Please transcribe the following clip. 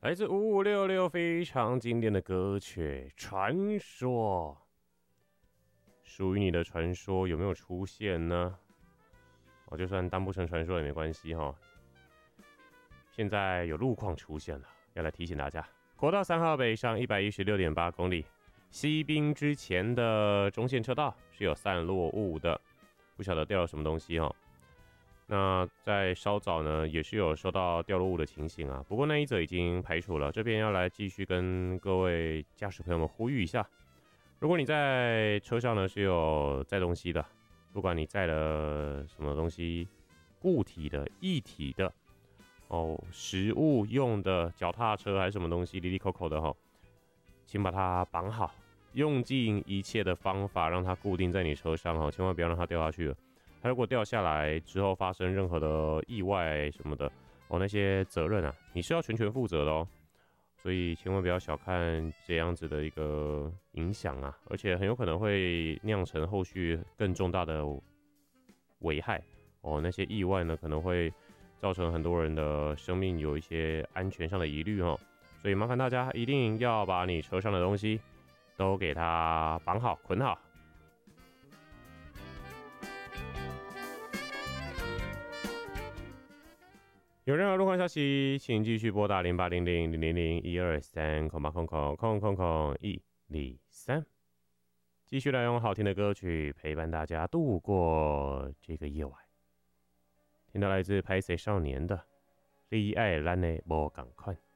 来自5566非常经典的歌曲《传说》，属于你的传说有没有出现呢？就算当不成传说也没关系哈。现在有路况出现了，要来提醒大家：国道3号北上116.8公里，西滨之前的中线车道是有散落物的，不晓得掉了什么东西哈。那在稍早呢，也是有收到掉落物的情形啊。不过那一则已经排除了，这边要来继续跟各位驾驶朋友们呼吁一下：如果你在车上呢是有载东西的，不管你载了什么东西，固体的、液体的，食物用的脚踏车还是什么东西，里里口口的哈，请把它绑好，用尽一切的方法让它固定在你车上哈，千万不要让它掉下去了。它如果掉下来之后发生任何的意外什么的，那些责任啊，你是要全权负责的哦。所以千万不要小看这样子的一个影响啊，而且很有可能会酿成后续更重大的危害哦。那些意外呢，可能会造成很多人的生命有一些安全上的疑虑哦。所以麻烦大家一定要把你车上的东西都给它绑好、捆好。有任何路况消息，请继续拨打0800-000-123，继续来用好听的歌曲陪伴大家度过这个夜晚。听到来自拍摄少年的《你爱咱的无同款》。